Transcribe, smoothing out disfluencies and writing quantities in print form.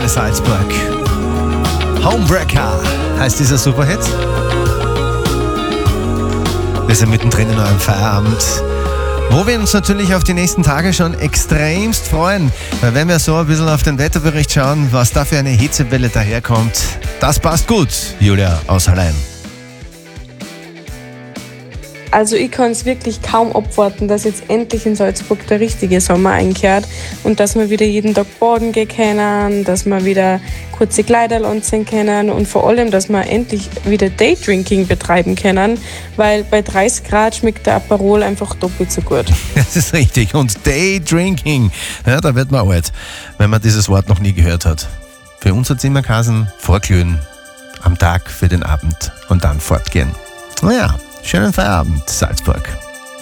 Antenne Salzburg. Homebreaker heißt dieser Superhit. Wir sind mittendrin in eurem Feierabend, wo wir uns natürlich auf die nächsten Tage schon extremst freuen. Weil wenn wir so ein bisschen auf den Wetterbericht schauen, was da für eine Hitzewelle daherkommt, das passt gut, Julia aus Hallein. Also ich kann es wirklich kaum abwarten, dass jetzt endlich in Salzburg der richtige Sommer einkehrt und dass wir wieder jeden Tag baden gehen können, dass wir wieder kurze Kleider anziehen können und vor allem, dass wir endlich wieder Daydrinking betreiben können, weil bei 30 Grad schmeckt der Aperol einfach doppelt so gut. Das ist richtig. Und Daydrinking, ja, da wird man alt, wenn man dieses Wort noch nie gehört hat. Für uns hat es immer geheißen, vorglühen am Tag für den Abend und dann fortgehen. Naja. Schönen Feierabend, Salzburg.